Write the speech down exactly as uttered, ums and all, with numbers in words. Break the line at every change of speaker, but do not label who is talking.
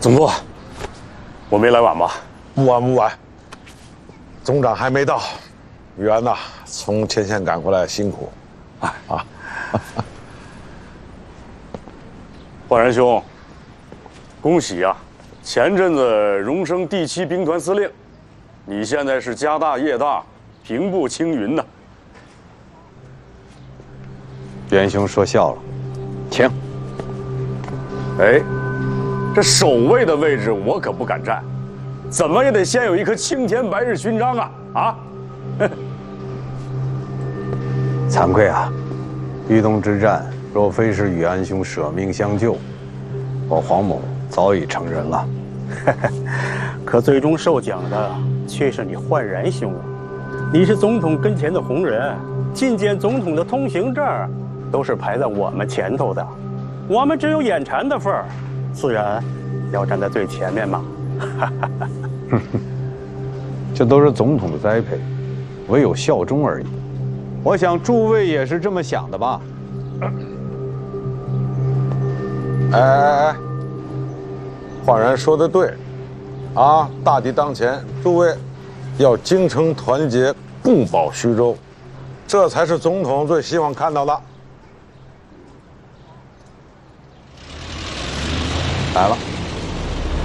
总督，我没来晚吧？
不晚不晚。总长还没到，宇安呐，从前线赶过来辛苦。啊啊！
焕然兄，恭喜呀！前阵子荣升第七兵团司令，你现在是家大业大，平步青云呐。
元兄说笑了，请。
哎，这守卫的位置我可不敢占，怎么也得先有一颗青天白日勋章啊！啊！
惭愧啊，豫东之战若非是宇安兄舍命相救，我黄某早已成人了。
可最终受奖的却是你焕然兄啊！你是总统跟前的红人，觐见总统的通行证都是排在我们前头的，我们只有眼馋的份儿，自然要站在最前面嘛。
这都是总统的栽培，唯有效忠而已。我想诸位也是这么想的吧？
哎哎哎，焕然说的对，啊，大敌当前，诸位要精诚团结，共保徐州，这才是总统最希望看到的。
来了。